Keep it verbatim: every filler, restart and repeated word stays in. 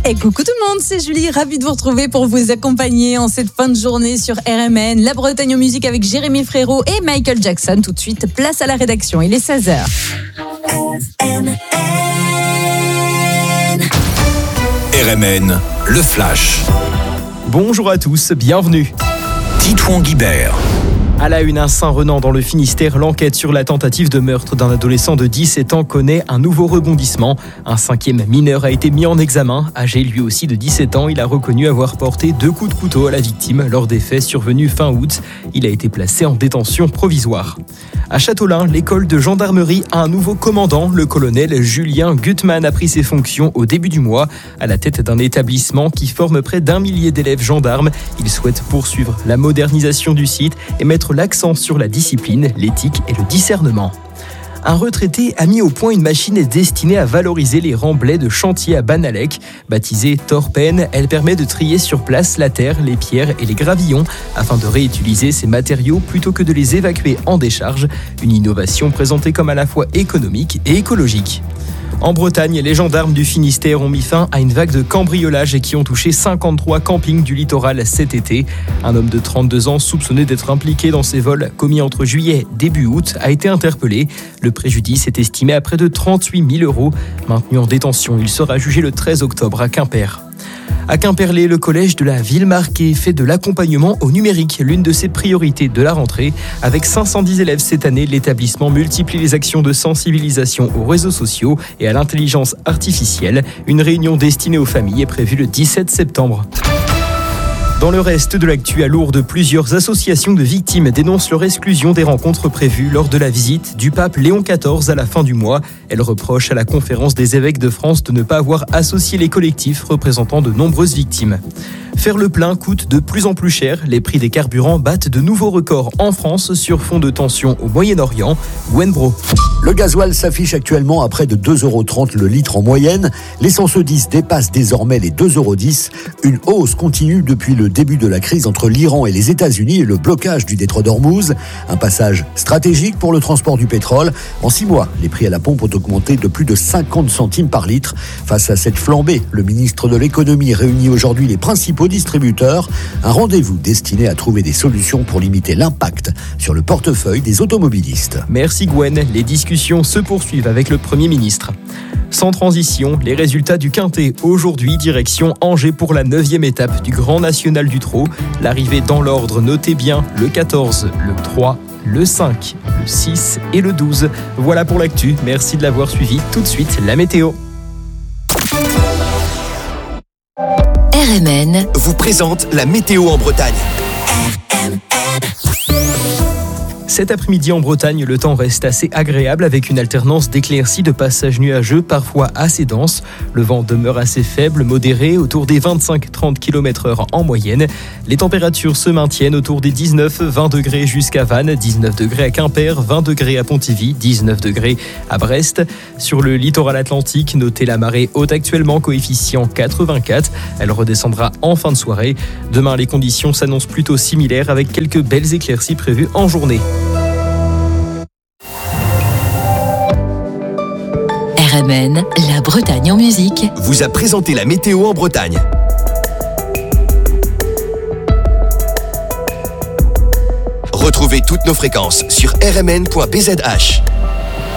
Et coucou tout le monde, c'est Julie, ravie de vous retrouver pour vous accompagner en cette fin de journée sur R M N. La Bretagne en musique avec Jérémy Frérot et Michael Jackson. Tout de suite, place à la rédaction, il est seize heures. R M N, le flash. Bonjour à tous, bienvenue. Titouan Guibert. À la une, à Saint-Renan dans le Finistère, l'enquête sur la tentative de meurtre d'un adolescent de dix-sept ans connaît un nouveau rebondissement. Un cinquième mineur a été mis en examen. Âgé lui aussi de dix-sept ans, il a reconnu avoir porté deux coups de couteau à la victime lors des faits survenus fin août. Il a été placé en détention provisoire. À Châteaulin, l'école de gendarmerie a un nouveau commandant. Le colonel Julien Gutmann a pris ses fonctions au début du mois. À la tête d'un établissement qui forme près d'un millier d'élèves gendarmes, il souhaite poursuivre la modernisation du site et mettre l'accent sur la discipline, l'éthique et le discernement. Un retraité a mis au point une machine destinée à valoriser les remblais de chantier à Banalec. Baptisée Torpen, elle permet de trier sur place la terre, les pierres et les gravillons afin de réutiliser ces matériaux plutôt que de les évacuer en décharge. Une innovation présentée comme à la fois économique et écologique. En Bretagne, les gendarmes du Finistère ont mis fin à une vague de cambriolages qui ont touché cinquante-trois campings du littoral cet été. Un homme de trente-deux ans soupçonné d'être impliqué dans ces vols commis entre juillet et début août a été interpellé. Le préjudice est estimé à près de trente-huit mille euros. Maintenu en détention, il sera jugé le treize octobre à Quimper. À Quimperlé, le collège de la ville marquée fait de l'accompagnement au numérique l'une de ses priorités de la rentrée. Avec cinq cent dix élèves cette année, l'établissement multiplie les actions de sensibilisation aux réseaux sociaux et à l'intelligence artificielle. Une réunion destinée aux familles est prévue le dix-sept septembre. Dans le reste de l'actu à Lourdes, plusieurs associations de victimes dénoncent leur exclusion des rencontres prévues lors de la visite du pape Léon quatorze à la fin du mois. Elles reprochent à la Conférence des évêques de France de ne pas avoir associé les collectifs représentant de nombreuses victimes. Faire le plein coûte de plus en plus cher. Les prix des carburants battent de nouveaux records en France sur fond de tension au Moyen-Orient. Gwen Bro. Le gasoil s'affiche actuellement à près de deux euros trente le litre en moyenne. L'essence dix dépasse désormais les deux euros dix. Une hausse continue depuis le début de la crise entre l'Iran et les États-Unis et le blocage du détroit d'Ormuz. Un passage stratégique pour le transport du pétrole. En six mois, les prix à la pompe ont augmenté de plus de cinquante centimes par litre. Face à cette flambée, le ministre de l'économie réunit aujourd'hui les principaux distributeurs. Un rendez-vous destiné à trouver des solutions pour limiter l'impact sur le portefeuille des automobilistes. Merci Gwen. Les discussions se poursuivent avec le Premier ministre. Sans transition, les résultats du Quintet. Aujourd'hui, direction Angers pour la neuvième étape du Grand National du Trot. L'arrivée dans l'ordre, notez bien, le quatorze, le trois, le cinq, le six et le douze. Voilà pour l'actu. Merci de l'avoir suivi. Tout de suite, la météo. R M N vous présente la météo en Bretagne. R M N. Cet après-midi en Bretagne, le temps reste assez agréable avec une alternance d'éclaircies, de passages nuageux, parfois assez denses. Le vent demeure assez faible, modéré, autour des vingt-cinq à trente kilomètres heure en moyenne. Les températures se maintiennent autour des dix-neuf à vingt degrés jusqu'à Vannes, dix-neuf degrés à Quimper, vingt degrés à Pontivy, dix-neuf degrés à Brest. Sur le littoral atlantique, notez la marée haute actuellement, coefficient quatre-vingt-quatre. Elle redescendra en fin de soirée. Demain, les conditions s'annoncent plutôt similaires avec quelques belles éclaircies prévues en journée. R M N, la Bretagne en musique, vous a présenté la météo en Bretagne. Retrouvez toutes nos fréquences sur r m n point b z h.